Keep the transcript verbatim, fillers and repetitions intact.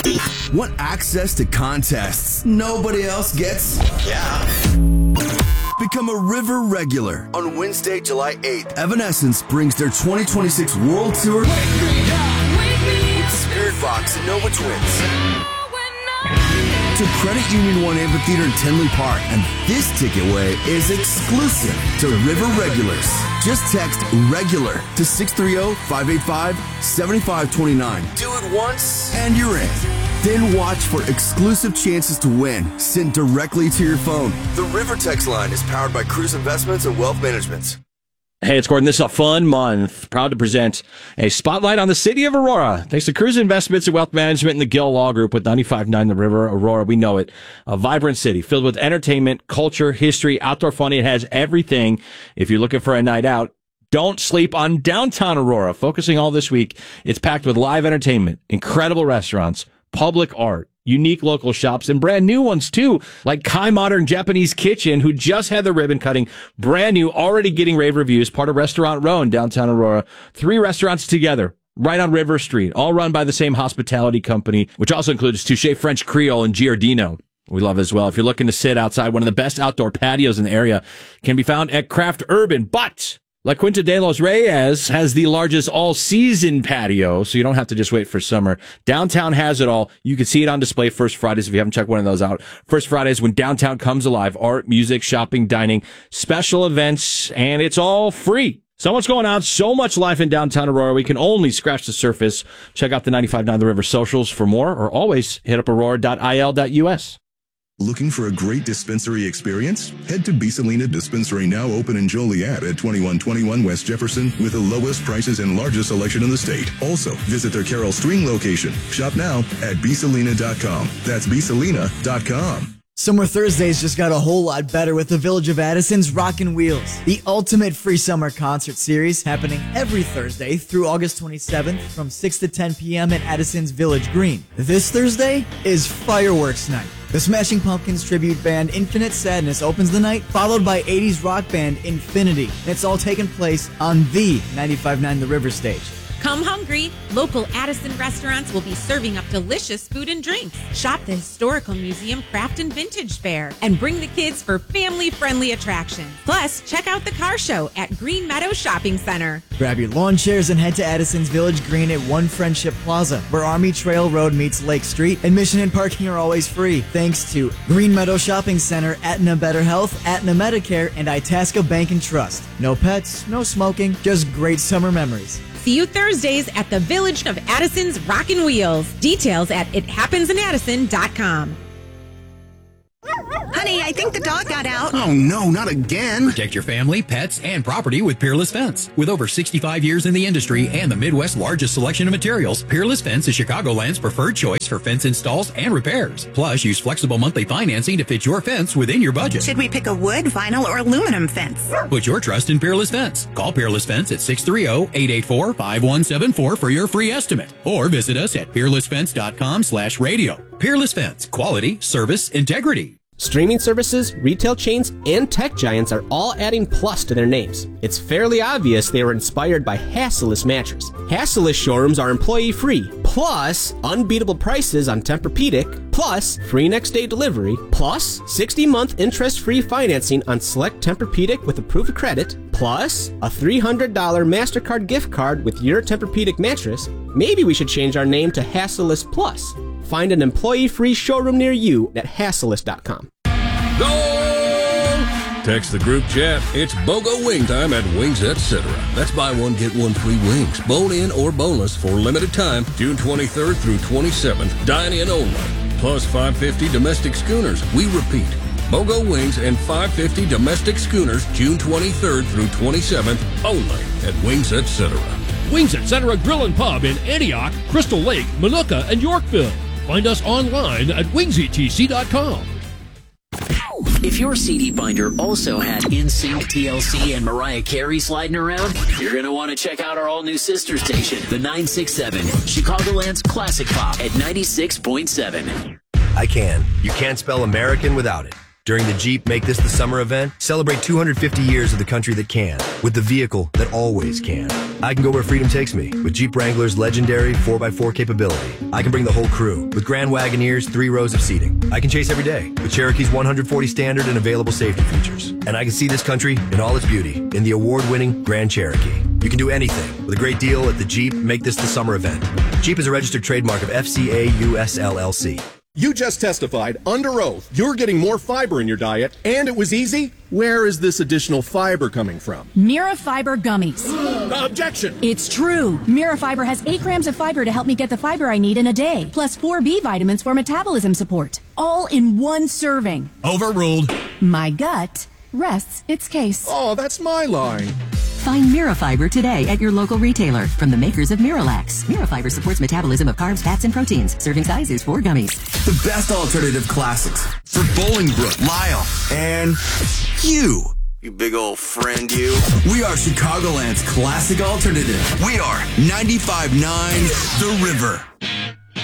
Want access to contests nobody else gets? Yeah. Become a River regular. On Wednesday, July eighth, Evanescence brings their twenty twenty-six World Tour with Spiritbox and Nova Twins to Credit Union One Amphitheater in Tinley Park. And this ticket way is exclusive to River regulars. Just text REGULAR to six three zero, five eight five, seven five two nine. Do it once and you're in. Then watch for exclusive chances to win sent directly to your phone. The River text line is powered by Cruise Investments and Wealth Management. Hey, it's Gordon. This is a fun month. Proud to present a spotlight on the city of Aurora. Thanks to Cruise Investments and Wealth Management and the Gill Law Group with ninety-five point nine The River. Aurora, we know it. A vibrant city filled with entertainment, culture, history, outdoor fun. It has everything. If you're looking for a night out, don't sleep on downtown Aurora. Focusing all this week, it's packed with live entertainment, incredible restaurants, public art, unique local shops, and brand new ones too, like Kai Modern Japanese Kitchen, who just had the ribbon cutting, brand new, already getting rave reviews, part of Restaurant Row in downtown Aurora. Three restaurants together, right on River Street, all run by the same hospitality company, which also includes Touché French Creole and Giardino. We love as well. If you're looking to sit outside, one of the best outdoor patios in the area can be found at Craft Urban, but La Quinta de los Reyes has the largest all-season patio, so you don't have to just wait for summer. Downtown has it all. You can see it on display First Fridays if you haven't checked one of those out. First Fridays when downtown comes alive. Art, music, shopping, dining, special events, and it's all free. So much going on, so much life in downtown Aurora. We can only scratch the surface. Check out the ninety-five point nine The River socials for more, or always hit up aurora dot i l dot u s. Looking for a great dispensary experience? Head to Bisalina Dispensary, now open in Joliet at twenty-one twenty-one West Jefferson, with the lowest prices and largest selection in the state. Also, visit their Carroll Stream location. Shop now at bisalina dot com. That's bisalina dot com. Summer Thursdays just got a whole lot better with the Village of Addison's Rockin' Wheels, the ultimate free summer concert series happening every Thursday through August twenty-seventh from six to ten p.m. at Addison's Village Green. This Thursday is Fireworks Night. The Smashing Pumpkins tribute band Infinite Sadness opens the night, followed by eighties rock band Infinity. And it's all taking place on the ninety-five point nine The River stage. Come hungry. Local Addison restaurants will be serving up delicious food and drinks. Shop the Historical Museum Craft and Vintage Fair and bring the kids for family-friendly attractions. Plus, check out the car show at Green Meadow Shopping Center. Grab your lawn chairs and head to Addison's Village Green at One Friendship Plaza, where Army Trail Road meets Lake Street. Admission and parking are always free, thanks to Green Meadow Shopping Center, Aetna Better Health, Aetna Medicare, and Itasca Bank and Trust. No pets, no smoking, just great summer memories. See you Thursdays at the Village of Addison's Rockin' Wheels. Details at it happens in addison dot com. Honey, I think the dog got out. Oh, no, not again. Protect your family, pets, and property with Peerless Fence. With over sixty-five years in the industry and the Midwest's largest selection of materials, Peerless Fence is Chicagoland's preferred choice for fence installs and repairs. Plus, use flexible monthly financing to fit your fence within your budget. Should we pick a wood, vinyl, or aluminum fence? Put your trust in Peerless Fence. Call Peerless Fence at six three zero, eight eight four, five one seven four for your free estimate. Or visit us at peerless fence dot com slash radio. Peerless Fence. Quality, service, integrity. Streaming services, retail chains, and tech giants are all adding plus to their names. It's fairly obvious they were inspired by Hassellus Mattress. Hassellus showrooms are employee-free, plus unbeatable prices on Tempur-Pedic, plus free next-day delivery, plus sixty-month interest-free financing on select Tempur-Pedic with approved credit, plus a three hundred dollars MasterCard gift card with your Tempur-Pedic mattress. Maybe we should change our name to Hassellus Plus. Find an employee-free showroom near you at hassellus dot com. Go! Text the group chat. It's BOGO wing time at Wings Etc. That's buy one, get one free wings. Bone-in or boneless for limited time, June twenty-third through twenty-seventh. Dine-in only. Plus five hundred fifty domestic schooners. We repeat. BOGO Wings and five hundred fifty domestic schooners, June twenty-third through twenty-seventh, only at Wings Etc. Wings Etc. Grill and Pub in Antioch, Crystal Lake, Minooka, and Yorkville. Find us online at wings e t c dot com. If your C D binder also had N Sync, T L C, and Mariah Carey sliding around, you're going to want to check out our all-new sister station, the nine six seven, Chicagoland's classic pop at ninety-six point seven. I can. You can't spell American without it. During the Jeep Make This the Summer event, celebrate two hundred fifty years of the country that can, with the vehicle that always can. I can go where freedom takes me with Jeep Wrangler's legendary four by four capability. I can bring the whole crew with Grand Wagoneer's three rows of seating. I can chase every day with Cherokee's one hundred forty standard and available safety features. And I can see this country in all its beauty in the award-winning Grand Cherokee. You can do anything with a great deal at the Jeep Make This the Summer event. Jeep is a registered trademark of F C A U S L L C. You just testified under oath you're getting more fiber in your diet, and it was easy? Where is this additional fiber coming from? Mirafiber gummies. Objection! It's true. Mirafiber has eight grams of fiber to help me get the fiber I need in a day, plus four B vitamins for metabolism support. All in one serving. Overruled. My gut rests its case. Oh, that's my line. Find Mirafiber today at your local retailer from the makers of Miralax. Mirafiber supports metabolism of carbs, fats, and proteins. Serving size is four gummies. The best alternative classics for Bolingbrook, Lyle, and you. You big old friend, you. We are Chicagoland's classic alternative. We are ninety-five point nine The River.